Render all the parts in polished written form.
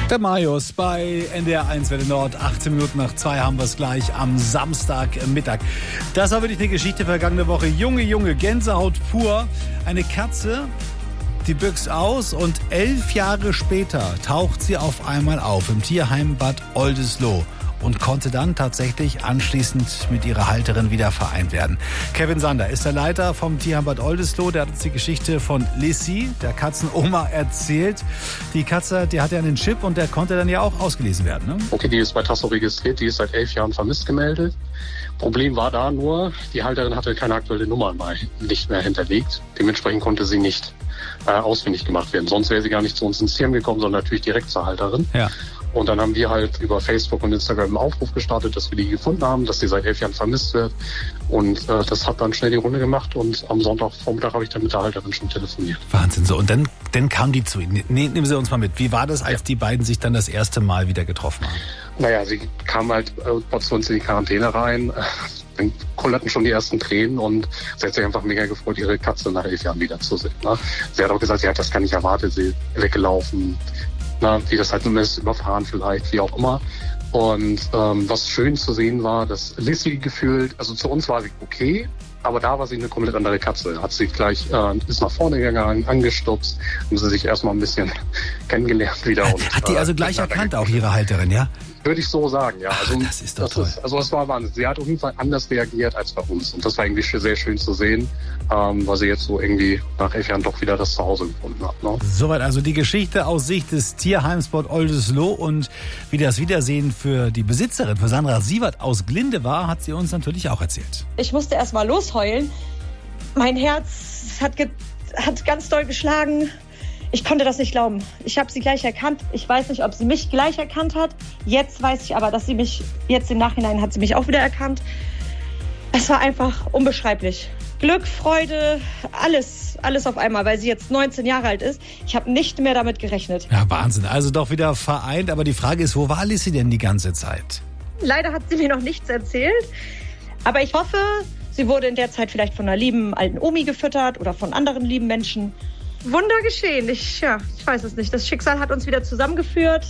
Der Marius bei NDR 1 Welle Nord. 18 Minuten nach 2 haben wir es gleich am Samstagmittag. Das war wirklich eine Geschichte vergangene Woche. Junge, Gänsehaut pur. Eine Katze, die büchst aus und 11 Jahre später taucht sie auf einmal auf im Tierheim Bad Oldesloe und konnte dann tatsächlich anschließend mit ihrer Halterin wieder vereint werden. Kevin Sander ist der Leiter vom Tierheim Bad Oldesloe. Der hat uns die Geschichte von Lissy, der Katzenoma, erzählt. Die Katze, die hatte ja einen Chip und der konnte dann ja auch ausgelesen werden, ne? Okay, die ist bei Tasso registriert, die ist seit 11 Jahren vermisst gemeldet. Problem war da nur, die Halterin hatte keine aktuelle Nummer nicht mehr hinterlegt. Dementsprechend konnte sie nicht ausfindig gemacht werden. Sonst wäre sie gar nicht zu uns ins Tierheim gekommen, sondern natürlich direkt zur Halterin. Ja. Und dann haben wir halt über Facebook und Instagram einen Aufruf gestartet, dass wir die gefunden haben, dass sie seit 11 Jahren vermisst wird. Und das hat dann schnell die Runde gemacht und am Sonntagvormittag habe ich dann mit der Halterin schon telefoniert. Wahnsinn, so. Und dann kam die zu Ihnen. Nehmen Sie uns mal mit. Wie war das, als die beiden sich dann das erste Mal wieder getroffen haben? Naja, sie kam halt zu uns in die Quarantäne rein. Dann kullerten schon die ersten Tränen und sie hat sich einfach mega gefreut, ihre Katze nach 11 Jahren wiederzusehen. Ne? Sie hat auch gesagt, ja, das kann ich erwarten, sie ist weggelaufen. Na, wie das halt nun ist, überfahren vielleicht, wie auch immer. Und was schön zu sehen war, dass Lissy gefühlt, also zu uns war sie okay, aber da war sie eine komplett andere Katze. Hat sie gleich, ist nach vorne gegangen, angestupst, haben sie sich erstmal ein bisschen kennengelernt wieder. Hat die also gleich erkannt, auch ihre Halterin, ja? Würde ich so sagen, ja. Also, das ist doch toll. Also es war Wahnsinn. Sie hat auf jeden Fall anders reagiert als bei uns. Und das war irgendwie sehr schön zu sehen, weil sie jetzt so irgendwie nach 11 Jahren doch wieder das Zuhause gefunden hat. Ne? Soweit also die Geschichte aus Sicht des Tierheims Bad Oldesloe. Und wie das Wiedersehen für die Besitzerin, für Sandra Sievert aus Glinde war, hat sie uns natürlich auch erzählt. Ich musste erst mal losheulen. Mein Herz hat ganz doll geschlagen. Ich konnte das nicht glauben. Ich habe sie gleich erkannt. Ich weiß nicht, ob sie mich gleich erkannt hat. Jetzt weiß ich aber, dass sie mich, jetzt im Nachhinein hat sie mich auch wieder erkannt. Es war einfach unbeschreiblich. Glück, Freude, alles auf einmal, weil sie jetzt 19 Jahre alt ist. Ich habe nicht mehr damit gerechnet. Ja, Wahnsinn. Also doch wieder vereint. Aber die Frage ist, wo war Lissy denn die ganze Zeit? Leider hat sie mir noch nichts erzählt. Aber ich hoffe, sie wurde in der Zeit vielleicht von einer lieben alten Omi gefüttert oder von anderen lieben Menschen. Wunder geschehen. Ich weiß es nicht. Das Schicksal hat uns wieder zusammengeführt.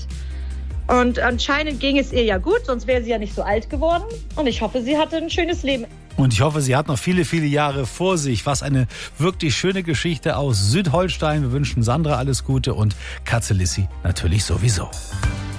Und anscheinend ging es ihr ja gut, sonst wäre sie ja nicht so alt geworden. Und ich hoffe, sie hatte ein schönes Leben. Und ich hoffe, sie hat noch viele, viele Jahre vor sich. Was eine wirklich schöne Geschichte aus Südholstein. Wir wünschen Sandra alles Gute und Katze Lissy natürlich sowieso.